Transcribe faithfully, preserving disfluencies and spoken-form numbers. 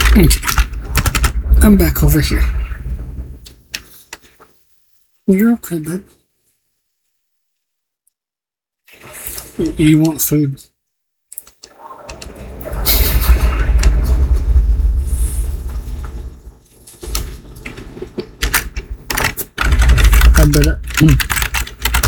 Okay. I'm back over here. You're okay, bud. You want food? I better.